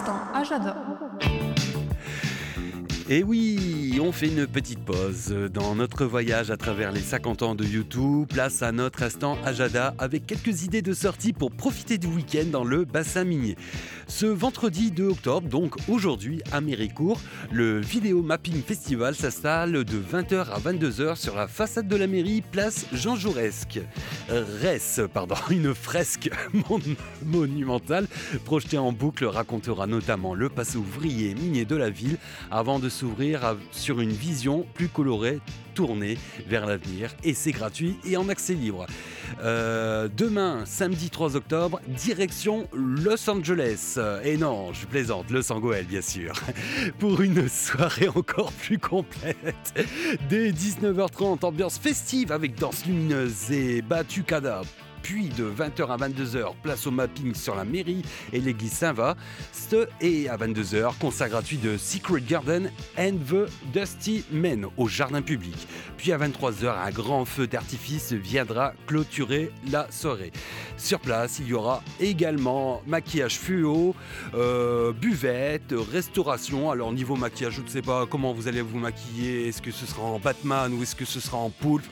instant Ajada. Et oui, on fait une petite pause dans notre voyage à travers les 50 ans de YouTube. Place à notre instant Ajada avec quelques idées de sortie pour profiter du week-end dans le bassin minier. Ce vendredi 2 octobre, donc aujourd'hui à Méricourt, le Vidéo Mapping Festival s'installe de 20h à 22h sur la façade de la mairie, place Jean Jaurès. Une fresque monumentale projetée en boucle racontera notamment le passé ouvrier minier de la ville avant de s'ouvrir sur une vision plus colorée tournée vers l'avenir, et c'est gratuit et en accès libre. Demain, samedi 3 octobre, direction Los Angeles. Et non, je plaisante, Los Angeles bien sûr. Pour une soirée encore plus complète. Dès 19h30, ambiance festive avec danse lumineuse et batucada. Puis de 20h à 22h, place au mapping sur la mairie et l'église Saint-Va. Et à 22h, concert gratuit de Secret Garden and the Dusty Men au jardin public. Puis à 23h, un grand feu d'artifice viendra clôturer la soirée. Sur place, il y aura également maquillage fluo, buvette, restauration. Alors niveau maquillage, je ne sais pas comment vous allez vous maquiller. Est-ce que ce sera en Batman ou est-ce que ce sera en poulpe?